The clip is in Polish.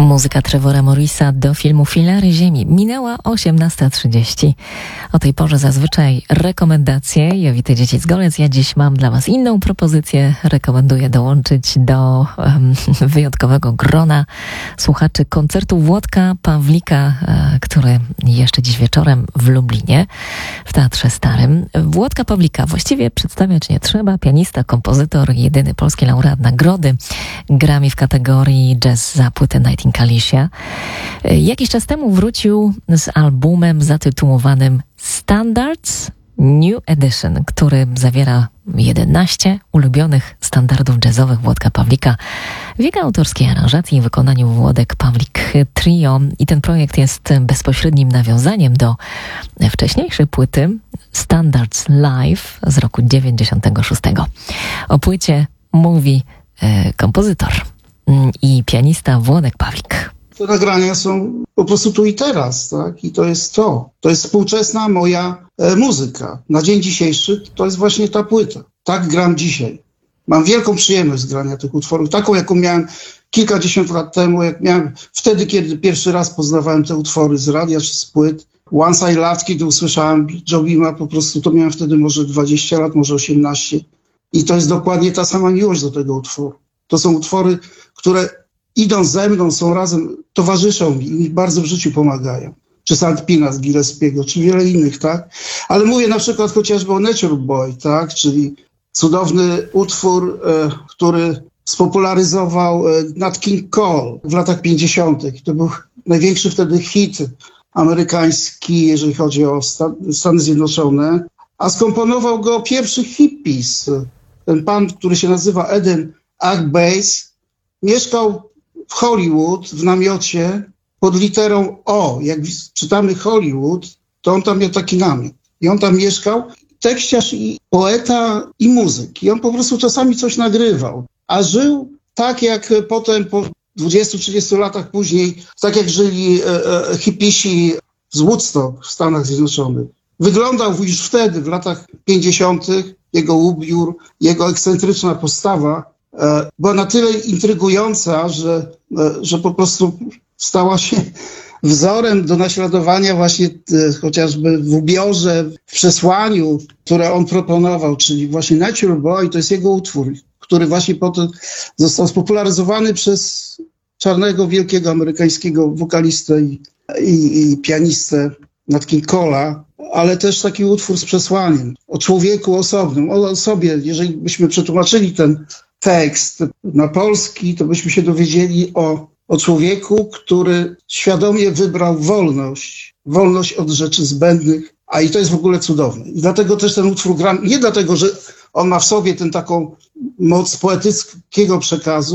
Muzyka Trevora Morrisa do filmu Filary Ziemi. Minęła 18:30. O tej porze zazwyczaj rekomendacje. Jowite Dziecic-Golec. Ja dziś mam dla Was inną propozycję. Rekomenduję dołączyć do wyjątkowego grona słuchaczy koncertu Włodka Pawlika, który jeszcze dziś wieczorem w Lublinie, w Teatrze Starym. Włodka Pawlika właściwie przedstawiać nie trzeba. Pianista, kompozytor, jedyny polski laureat nagrody Grammy w kategorii jazz za płytę Night in Kalisia. Jakiś czas temu wrócił z albumem zatytułowanym Standards New Edition, który zawiera 11 ulubionych standardów jazzowych Włodka Pawlika w jego autorskiej aranżacji i wykonaniu Włodek Pawlik Trio. I ten projekt jest bezpośrednim nawiązaniem do wcześniejszej płyty Standards Live z roku 96. O płycie mówi kompozytor i pianista Włodek Pawlik. Te nagrania są po prostu tu i teraz, tak? I to jest to. To jest współczesna moja muzyka. Na dzień dzisiejszy to jest właśnie ta płyta. Tak gram dzisiaj. Mam wielką przyjemność z grania tych utworów. Taką, jaką miałem kilkadziesiąt lat temu, jak miałem wtedy, kiedy pierwszy raz poznawałem te utwory z radia czy z płyt. Once I Loved, kiedy usłyszałem Jobima, po prostu to miałem wtedy może 20 lat, może 18. I to jest dokładnie ta sama miłość do tego utworu. To są utwory, które idą ze mną, są razem, towarzyszą mi i mi bardzo w życiu pomagają. Czy Sandpina z Gillespiego, czy wiele innych, tak? Ale mówię na przykład chociażby o Nature Boy, tak? Czyli cudowny utwór, który spopularyzował Nat King Cole w latach 50. To był największy wtedy hit amerykański, jeżeli chodzi o Stany Zjednoczone. A skomponował go pierwszy hippies. Ten pan, który się nazywa Eden Agbace, mieszkał w Hollywood w namiocie pod literą O. Jak czytamy Hollywood, to on tam miał taki namiot. I on tam mieszkał, tekściarz i poeta i muzyk. I on po prostu czasami coś nagrywał. A żył tak, jak potem po 20-30 latach później, tak jak żyli hipisi z Woodstock w Stanach Zjednoczonych. Wyglądał już wtedy, w latach 50., jego ubiór, jego ekscentryczna postawa była na tyle intrygująca, że po prostu stała się wzorem do naśladowania właśnie chociażby w ubiorze, w przesłaniu, które on proponował, czyli właśnie Nature Boy, to jest jego utwór, który właśnie potem został spopularyzowany przez czarnego, wielkiego amerykańskiego wokalistę i pianistę Nat King Cole'a, ale też taki utwór z przesłaniem o człowieku osobnym, o sobie. Jeżeli byśmy przetłumaczyli ten tekst na polski, to byśmy się dowiedzieli o człowieku, który świadomie wybrał wolność od rzeczy zbędnych, a i to jest w ogóle cudowne. I dlatego też ten utwór gram, nie dlatego, że on ma w sobie taką moc poetyckiego przekazu,